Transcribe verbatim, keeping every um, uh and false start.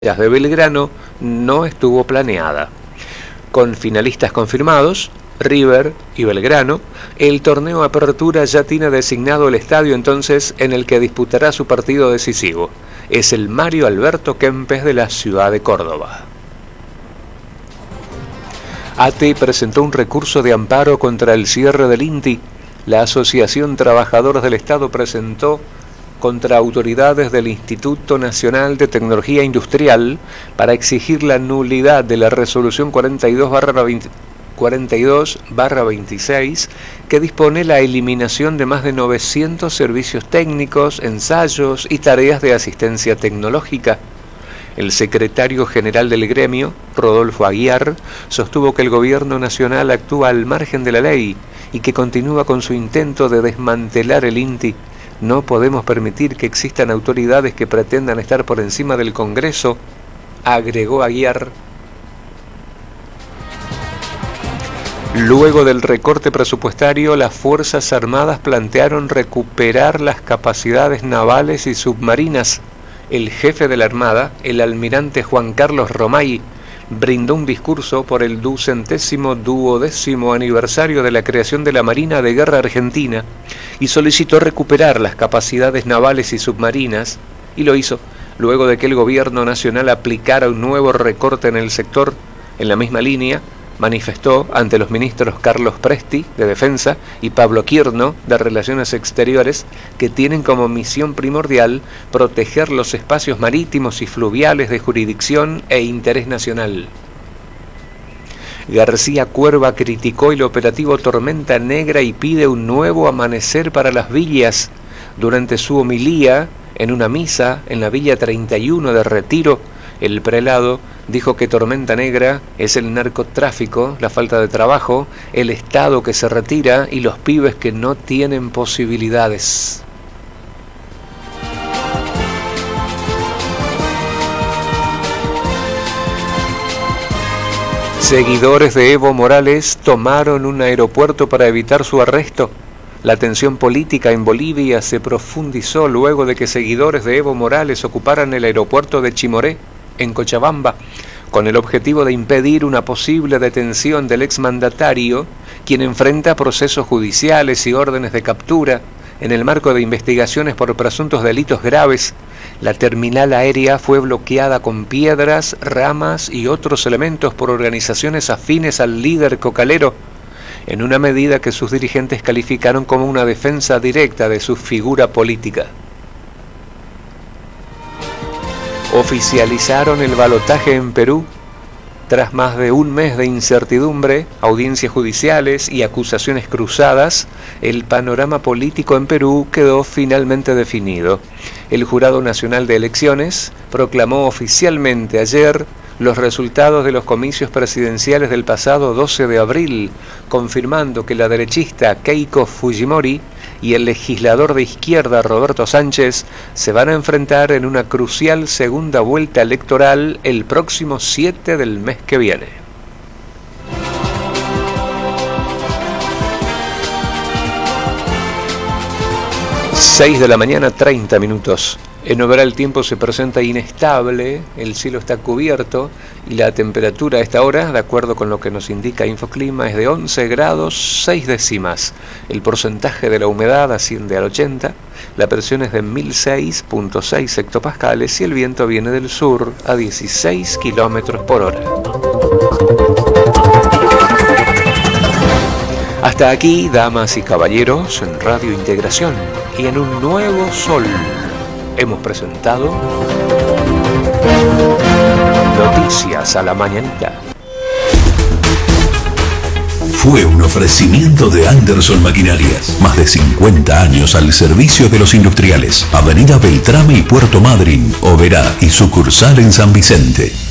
de Belgrano no estuvo planeada. Con finalistas confirmados, River y Belgrano, el torneo Apertura ya tiene designado el estadio entonces en el que disputará su partido decisivo. Es el Mario Alberto Kempes de la ciudad de Córdoba. A T E presentó un recurso de amparo contra el cierre del INTI. La Asociación Trabajadores del Estado presentó contra autoridades del Instituto Nacional de Tecnología Industrial para exigir la nulidad de la resolución cuarenta y dos barra veintiséis que dispone la eliminación de más de novecientos servicios técnicos, ensayos y tareas de asistencia tecnológica. El secretario general del gremio, Rodolfo Aguiar, sostuvo que el gobierno nacional actúa al margen de la ley y que continúa con su intento de desmantelar el INTI. No podemos permitir que existan autoridades que pretendan estar por encima del Congreso, agregó Aguiar. Luego del recorte presupuestario, las Fuerzas Armadas plantearon recuperar las capacidades navales y submarinas. El jefe de la Armada, el almirante Juan Carlos Romay, brindó un discurso por el ducentésimo duodécimo aniversario de la creación de la Marina de Guerra Argentina y solicitó recuperar las capacidades navales y submarinas, y lo hizo luego de que el gobierno nacional aplicara un nuevo recorte en el sector. En la misma línea, manifestó ante los ministros Carlos Presti, de Defensa, y Pablo Quirno, de Relaciones Exteriores, que tienen como misión primordial proteger los espacios marítimos y fluviales de jurisdicción e interés nacional. García Cuerva criticó el operativo Tormenta Negra y pide un nuevo amanecer para las villas. Durante su homilía en una misa en la Villa treinta y uno de Retiro, el prelado dijo que Tormenta Negra es el narcotráfico, la falta de trabajo, el Estado que se retira y los pibes que no tienen posibilidades. Seguidores de Evo Morales tomaron un aeropuerto para evitar su arresto. La tensión política en Bolivia se profundizó luego de que seguidores de Evo Morales ocuparan el aeropuerto de Chimoré, en Cochabamba, con el objetivo de impedir una posible detención del exmandatario, quien enfrenta procesos judiciales y órdenes de captura en el marco de investigaciones por presuntos delitos graves. La terminal aérea fue bloqueada con piedras, ramas y otros elementos por organizaciones afines al líder cocalero, en una medida que sus dirigentes calificaron como una defensa directa de su figura política. Oficializaron el balotaje en Perú. Tras más de un mes de incertidumbre, audiencias judiciales y acusaciones cruzadas, el panorama político en Perú quedó finalmente definido. El Jurado Nacional de Elecciones proclamó oficialmente ayer los resultados de los comicios presidenciales del pasado doce de abril, confirmando que la derechista Keiko Fujimori y el legislador de izquierda Roberto Sánchez se van a enfrentar en una crucial segunda vuelta electoral el próximo siete del mes que viene. seis de la mañana, treinta minutos. En Oberá el tiempo se presenta inestable, el cielo está cubierto y la temperatura a esta hora, de acuerdo con lo que nos indica Infoclima, es de once grados seis décimas. El porcentaje de la humedad asciende al ochenta, la presión es de mil seis punto seis hectopascales y el viento viene del sur a dieciséis kilómetros por hora. Hasta aquí, damas y caballeros, en Radio Integración y en un nuevo sol. Hemos presentado Noticias a la Mañanita. Fue un ofrecimiento de Anderson Maquinarias. Más de cincuenta años al servicio de los industriales. Avenida Beltrame y Puerto Madryn, Oberá y sucursal en San Vicente.